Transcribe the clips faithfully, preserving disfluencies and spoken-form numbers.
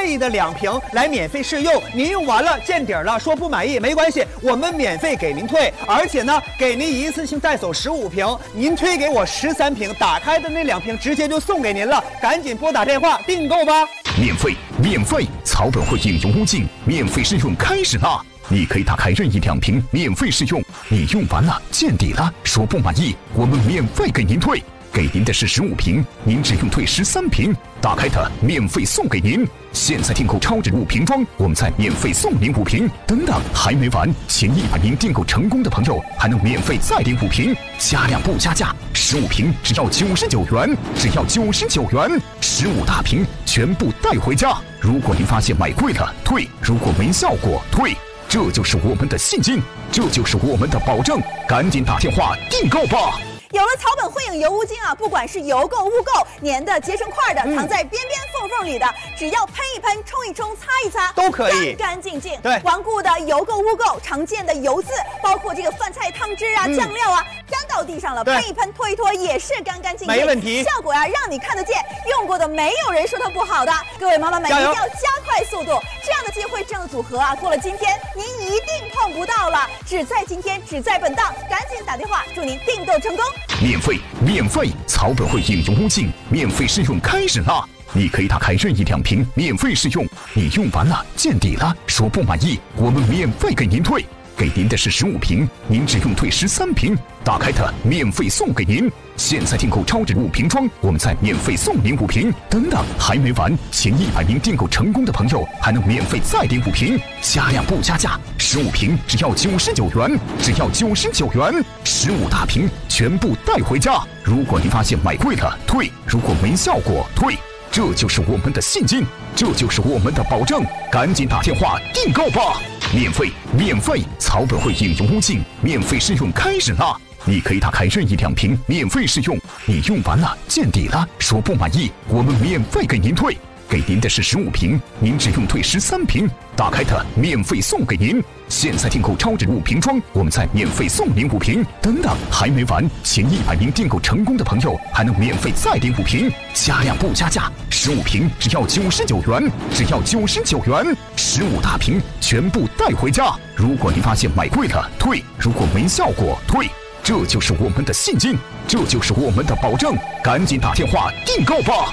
便宜的两瓶来免费试用。您用完了见底了，说不满意没关系，我们免费给您退，而且呢，给您一次性带走十五瓶，您推给我十三瓶，打开的那两瓶直接就送给您了，赶紧拨打电话订购吧。 免费，免费，草本汇影油污净免费试用开始啦！你可以打开任意两瓶免费试用，你用完了见底了，说不满意，我们免费给您退。给您的是十五瓶，您只用退十三瓶，打开它免费送给您。现在订购超值五瓶装，我们再免费送您五瓶。等等，还没完，前一百名订购成功的朋友还能免费再领五瓶，加量不加价，十五瓶只要九十九元，只要九十九元，十五大瓶全部带回家。如果您发现买贵了退，如果没效果退，这就是我们的信心，这就是我们的保证，赶紧打电话订购吧。 有了草本汇影油污精啊，不管是油垢、污垢、粘的、结成块的、嗯、藏在边边缝缝里的，只要喷一喷、冲一冲、擦一擦， 都可以， 干干净净。 对， 顽固的油垢、污垢、常见的油渍，包括这个饭菜汤汁啊、嗯、酱料啊，沾到地上了，喷一喷、拖一拖也是干干净净， 没问题。 效果呀、啊，让你看得见，用过的没有人说它不好的。各位妈妈们一定要加快速度，这样的机会、这样的组合啊，过了今天您一定碰不到了，只在今天，只在本档，赶紧打电话，祝您订购成功。 免费，免费，草本汇影油污净免费试用开始啦！你可以打开任意两瓶免费试用，你用完了见底了，说不满意，我们免费给您退。给您的是十五瓶，您只用退十三瓶，打开它免费送给您。现在订购超值五瓶装，我们再免费送您五瓶。等等，还没完，前一百名订购成功的朋友还能免费再领五瓶，加量不加价，十五瓶只要九十九元，只要九十九元，十五大瓶全部带回家。如果您发现买贵了退，如果没效果退，这就是我们的信心，这就是我们的保证，赶紧打电话订购吧。免费，免费，草本汇影油污净免费试用开始啦！你可以打开任意两瓶免费试用，你用完了见底了，说不满意，我们免费给您退。给您的是十五瓶，您只用退十三瓶，打开它免费送给您。现在订购超值五瓶装，我们再免费送您五瓶。等等，还没完，前一百名订购成功的朋友还能免费再领五瓶，加量不加价，十五瓶只要九十九元，只要九十九元，十五大瓶全部带回家。如果您发现买贵了退，如果没效果退，这就是我们的信心，这就是我们的保证，赶紧打电话订购吧。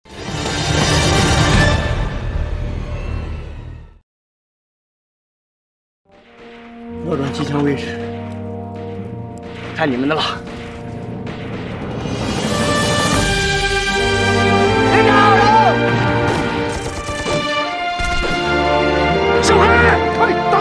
瞄准机枪位置，看你们的了。连长，小黑，快打！